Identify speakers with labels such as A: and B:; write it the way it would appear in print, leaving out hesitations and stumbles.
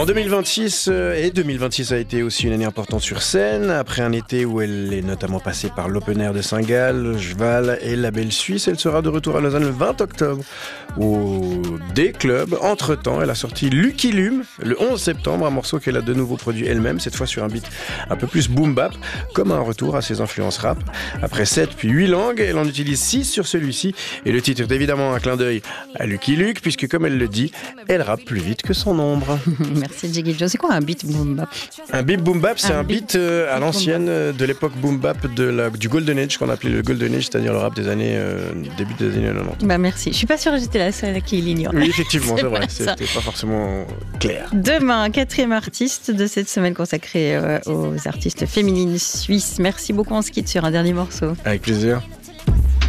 A: En 2026, et 2026 a été aussi une année importante sur scène, après un été où elle est notamment passée par l'Open Air de Saint-Gall, Jval et la Belle Suisse. Elle sera de retour à Lausanne le 20 octobre au D-Club. Entre-temps, elle a sorti Lucky Lume le 11 septembre, un morceau qu'elle a de nouveau produit elle-même, cette fois sur un beat un peu plus boom-bap, comme un retour à ses influences rap. Après 7 puis 8 langues, elle en utilise 6 sur celui-ci, et le titre est évidemment un clin d'œil à Lucky Luke, puisque comme elle le dit, elle rappe plus vite que son ombre.
B: Merci Jiggy Joe. C'est quoi un beat boom bap?
A: Un beat boom bap, c'est un beat à l'ancienne de l'époque boom bap du Golden Age, qu'on appelait le Golden Age, c'est-à-dire le rap des années début des années 90.
B: Bah merci. Je suis pas sûre que j'étais la seule qui l'ignore.
A: Oui, effectivement, c'est vrai.
B: Ça.
A: C'était pas forcément clair.
B: Demain, 4e artiste de cette semaine consacrée aux artistes féminines suisses. Merci beaucoup. On se quitte sur un dernier morceau.
A: Avec plaisir.